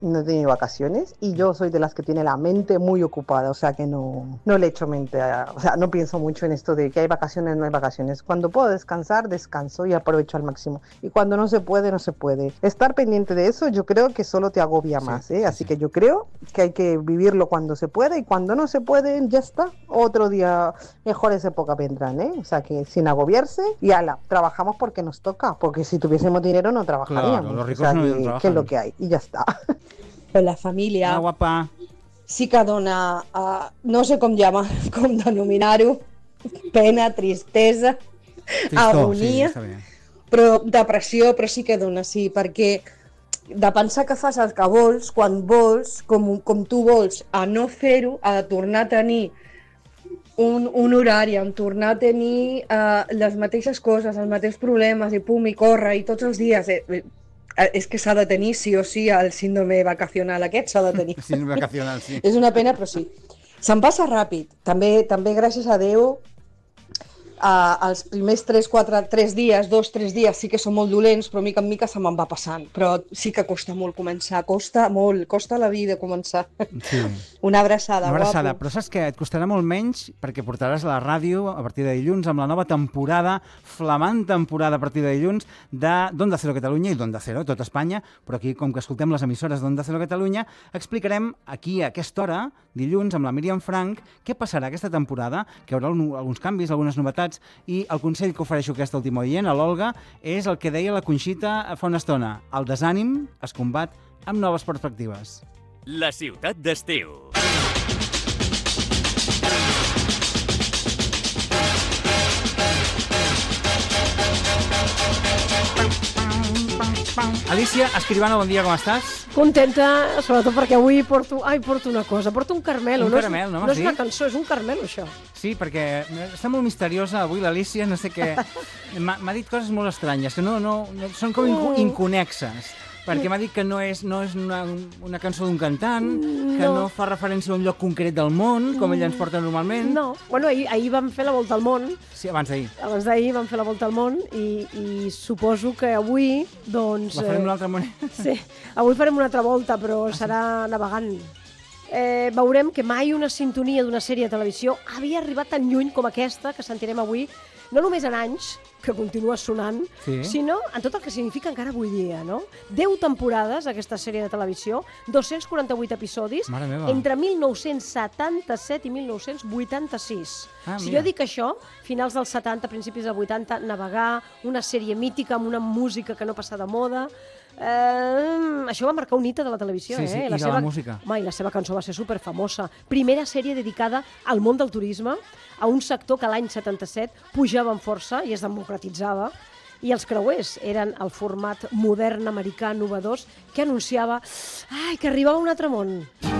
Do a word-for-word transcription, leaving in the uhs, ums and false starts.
no he tenido vacaciones y yo soy de las que tiene la mente muy ocupada, o sea que no, no le echo mente a, o sea, no pienso mucho en esto de que hay vacaciones, no hay vacaciones. Cuando puedo descansar, descanso y aprovecho al máximo. Y cuando no se puede, no se puede. Estar pendiente de eso yo creo que solo te agobia Sí, más, ¿eh? sí, Así sí. que yo creo que hay que vivirlo cuando se puede y cuando no se puede, ya está. Otro día, mejores épocas vendrán, ¿eh? O sea que sin agobiarse y ala, trabajamos porque nos toca, porque si tuviésemos dinero no Claro, trabajaríamos. los O ricos sea no que, que es lo trabajan. que hay y ya está. Però la Ah, família guapa. sí que dona, uh, no sé com llamar, com denominar-ho, pena, tristesa, Tristó, sí, agonia, està bé. però depressió, però sí que dona, sí, perquè de pensar que fas el que vols, quan vols, com, com tu vols, a no fer-ho, a de tornar a tenir un, un horari, a tornar a tenir uh, les mateixes coses, els mateixos problemes, i pum, i corre, i tots els dies... Eh, eh, és que s'ha de tenir sí o sí el síndrome vacacional aquest, s'ha de tenir. Sí, vacacional, sí. És una pena, però sí. Se'n passa ràpid. També, també gràcies a Déu, Uh, els primers tres, quatre, tres dies, dos, tres dies sí que són molt dolents, però mica en mica se me'n va passant. Però sí que costa molt començar, costa molt, costa la vida començar. Sí. Una abraçada, Una abraçada, guapo. però saps què? Et costarà molt menys perquè portaràs a la ràdio a partir de dilluns amb la nova temporada, flamant temporada a partir de dilluns de d'Onda Cero Catalunya i d'Onda Cero, tot Espanya, però aquí, com que escoltem les emissores d'Onda Cero Catalunya, explicarem aquí a aquesta hora, dilluns, amb la Míriam Frank, què passarà aquesta temporada, que hi haurà alguns canvis, algunes novetats, i el consell que ofereixo aquesta última oient, a l'Olga, és el que deia la Conxita fa una estona. El desànim es combat amb noves perspectives. La ciutat d'estiu. Alicia Escribano, bon dia, com estàs? Contenta, sobretot perquè avui porto... Ai, porto una cosa, porto un caramelo. Un no caramel, és, no no m'has és una dit? cançó, és un caramelo, això. Sí, perquè està molt misteriosa avui l'Alicia, no sé què... M'ha m'ha dit coses molt estranyes, que no, no, no són com inco inconexes. Perquè m'ha dit que no és, no és una, una cançó d'un cantant, que no. no fa referència a un lloc concret del món, com ella ens porta normalment. No, bueno, ahir, ahir vam fer la volta al món. Sí, abans d'ahir. Abans d'ahir vam fer la volta al món i, i suposo que avui, doncs... La farem eh, una altra manera. Sí, avui farem una altra volta, però serà navegant. Eh, veurem que mai una sintonia d'una sèrie de televisió havia arribat tan lluny com aquesta que sentirem avui, no només en anys, que continua sonant, sí. sinó en tot el que significa encara avui dia, no? Deu temporades, aquesta sèrie de televisió, dos-cents quaranta-vuit episodis, entre mil nou-cents setanta-set i mil nou-cents vuitanta-sis. Ah, si jo dic això, finals dels setanta, principis dels vuitanta, navegar, una sèrie mítica amb una música que no passa de moda... Eh, això va marcar un hito de la televisió, sí, eh? Sí, la i seva, de la música. Home, i la seva cançó va ser superfamosa. Primera sèrie dedicada al món del turisme, a un sector que l'any setanta-set pujava en força i es democratitzava, i els creuers eren el format modern americà, novedós, que anunciava ai, que arribava un altre món.